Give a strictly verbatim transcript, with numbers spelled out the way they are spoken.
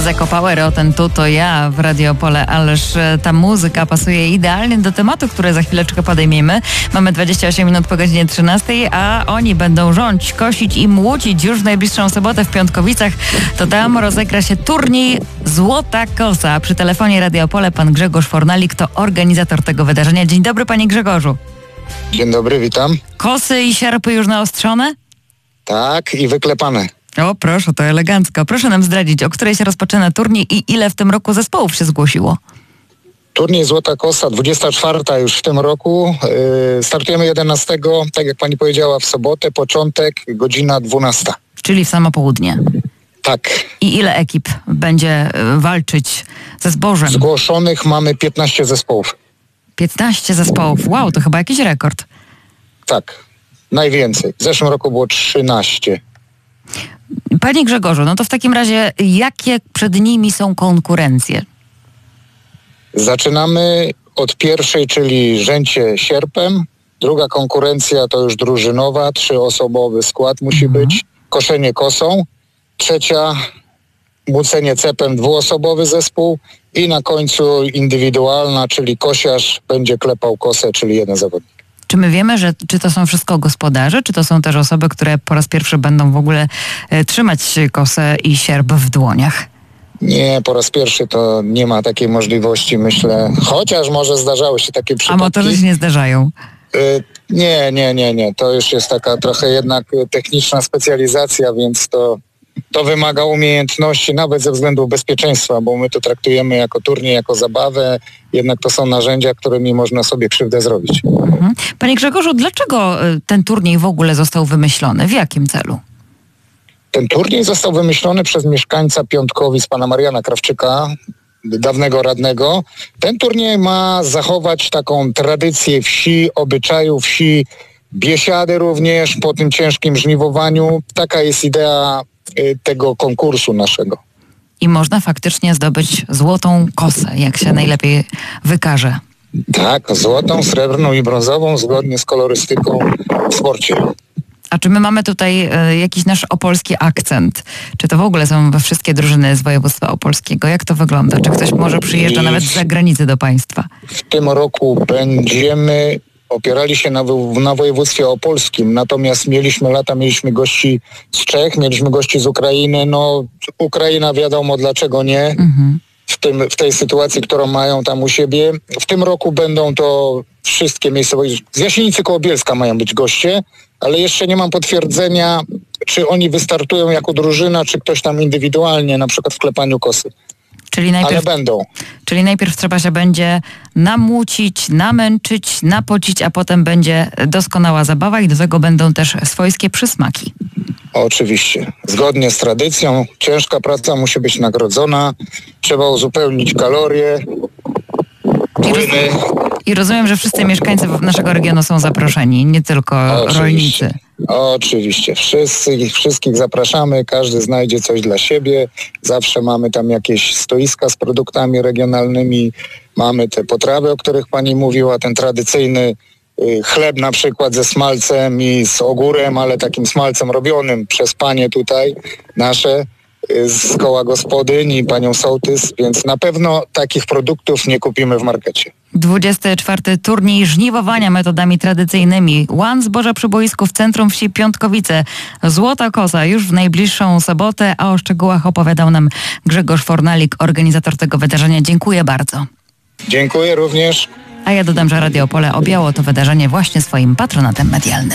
z Eko Power, o ten tu to ja w Radio Opole, ależ ta muzyka pasuje idealnie do tematu, który za chwileczkę podejmiemy. Mamy dwadzieścia osiem minut po godzinie trzynastej, a oni będą rządzić, kosić i młócić już w najbliższą sobotę w Piątkowicach. To tam rozegra się turniej Złota Kosa. Przy telefonie Radio Opole pan Grzegorz Fornalik to organizator tego wydarzenia. Dzień dobry, panie Grzegorzu. Dzień dobry, witam. Kosy i sierpy już naostrzone? Tak, i wyklepane. O, proszę, to elegancko. Proszę nam zdradzić, o której się rozpoczyna turniej i ile w tym roku zespołów się zgłosiło? Turniej Złota Kosa, dwudziesta czwarta już w tym roku. Yy, startujemy jedenastego, tak jak pani powiedziała, w sobotę, początek, godzina dwunasta. Czyli w samo południe. Tak. I ile ekip będzie y, walczyć ze zbożem? Zgłoszonych mamy piętnaście zespołów. piętnaście zespołów. Wow, to chyba jakiś rekord. Tak, najwięcej. W zeszłym roku było trzynaście. Panie Grzegorzu, no to w takim razie jakie przed nimi są konkurencje? Zaczynamy od pierwszej, czyli rzęcie sierpem. Druga konkurencja to już drużynowa, trzyosobowy skład musi Mhm. być. Koszenie kosą. Trzecia, młócenie cepem, dwuosobowy zespół. I na końcu indywidualna, czyli kosiarz będzie klepał kosę, czyli jeden zawodnik. Czy my wiemy, że czy to są wszystko gospodarze, czy to są też osoby, które po raz pierwszy będą w ogóle e, trzymać kosę i sierp w dłoniach? Nie, po raz pierwszy to nie ma takiej możliwości, myślę. Chociaż może zdarzały się takie przypadki. A motorzy się nie zdarzają? Y, nie, nie, nie, nie. To już jest taka trochę jednak techniczna specjalizacja, więc to, to wymaga umiejętności, nawet ze względu bezpieczeństwa, bo my to traktujemy jako turniej, jako zabawę. Jednak to są narzędzia, którymi można sobie krzywdę zrobić. Mhm. Panie Grzegorzu, dlaczego y, ten turniej w ogóle został wymyślony? W jakim celu? Ten turniej został wymyślony przez mieszkańca Piątkowic, pana Mariana Krawczyka, dawnego radnego. Ten turniej ma zachować taką tradycję wsi, obyczaju wsi, biesiady również po tym ciężkim żniwowaniu. Taka jest idea y, tego konkursu naszego. I można faktycznie zdobyć złotą kosę, jak się najlepiej wykaże. Tak, złotą, srebrną i brązową, zgodnie z kolorystyką w sporcie. A czy my mamy tutaj e, jakiś nasz opolski akcent? Czy to w ogóle są we wszystkie drużyny z województwa opolskiego? Jak to wygląda? Czy ktoś może przyjeżdża nawet z zagranicy do państwa? W tym roku będziemy opierali się na, na województwie opolskim, natomiast mieliśmy lata, mieliśmy gości z Czech, mieliśmy gości z Ukrainy. No, Ukraina wiadomo dlaczego nie. Mhm. W, tym, w tej sytuacji, którą mają tam u siebie. W tym roku będą to wszystkie miejscowości. Z Jasienicy koło Bielska mają być goście, ale jeszcze nie mam potwierdzenia, czy oni wystartują jako drużyna, czy ktoś tam indywidualnie, na przykład w klepaniu kosy. Czyli najpierw, Ale będą. czyli najpierw trzeba się będzie namłócić, namęczyć, napocić, a potem będzie doskonała zabawa i do tego będą też swojskie przysmaki. Oczywiście. Zgodnie z tradycją, ciężka praca musi być nagrodzona. Trzeba uzupełnić kalorie, płyny. I rozumiem, że wszyscy mieszkańcy naszego regionu są zaproszeni, nie tylko Oczywiście. rolnicy. Oczywiście. Wszyscy, wszystkich zapraszamy, każdy znajdzie coś dla siebie. Zawsze mamy tam jakieś stoiska z produktami regionalnymi. Mamy te potrawy, o których pani mówiła, ten tradycyjny y, chleb na przykład ze smalcem i z ogórem, ale takim smalcem robionym przez panie tutaj nasze y, z koła gospodyń i panią sołtys, więc na pewno takich produktów nie kupimy w markecie. dwudziesty czwarty turniej żniwowania metodami tradycyjnymi. Łan zboża przy boisku w centrum wsi Piątkowice. Złota Kosa już w najbliższą sobotę, a o szczegółach opowiadał nam Grzegorz Fornalik, organizator tego wydarzenia. Dziękuję bardzo. Dziękuję również. A ja dodam, że Radio Opole objęło to wydarzenie właśnie swoim patronatem medialnym.